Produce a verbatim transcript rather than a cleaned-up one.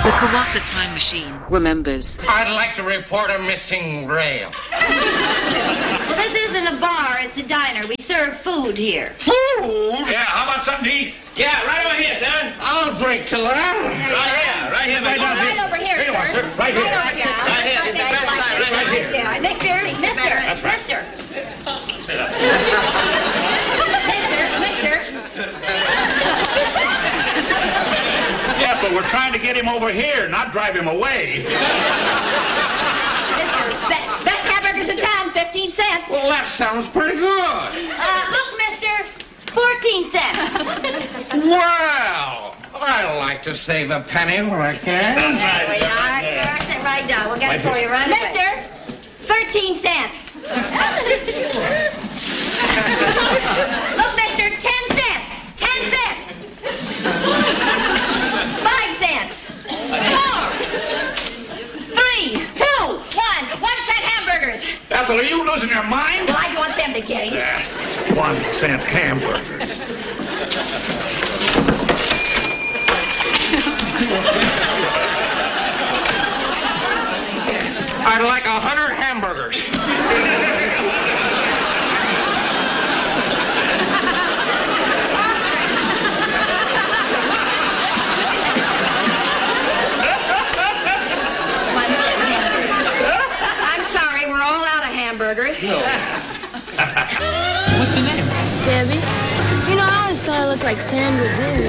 The Kawatha Time Machine remembers. I'd like to report a missing rail. Well, this isn't a bar, it's a diner. We serve food here. Food? Yeah, how about something to eat? Yeah, right over here, son. I'll drink till that. Right here, right here, Right down Right over here, Here you are, sir. sir. Right here. Right over here. Right here. This is the best time, right Right here. here. Mister, mister, That's right. mister. Mister, Yeah, but we're trying to get him over here, not drive him away. mister. Be- best hamburgers in town, fifteen cents. Well, that sounds pretty good. Uh, look, mister, fourteen cents. Well, I like to save a penny when I can. That's There nice. we are. Yeah. Sit right down. We'll get Right it for here. you right away. Mister, thirteen cents. Look, mister, ten cents. Ten cents. Five cents. Four. Three. Two. One. One cent hamburgers. Ethel, are you losing your mind? Well, I want them to get him. Yeah, one cent hamburgers. I'd like a hundred hamburgers. One cent hamburgers. I'm sorry, we're all out of hamburgers. What's your name? Debbie. You know, I always thought I looked like Sandra Doo.